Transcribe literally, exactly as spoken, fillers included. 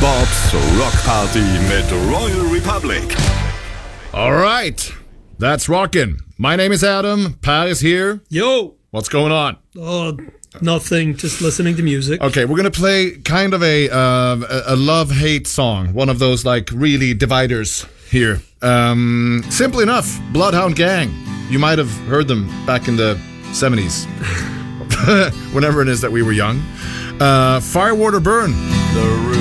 Bob's Rock Party mit Royal Republic. Alright, that's rockin'. My name is Adam. Pat is here. Yo! What's going on? Oh, nothing. Just listening to music. Okay, we're gonna play kind of a uh, a love-hate song. One of those like really dividers here. Um, simple enough, Bloodhound Gang. You might have heard them back in the seventies. Whenever it is that we were young. Uh, Firewater Burn. The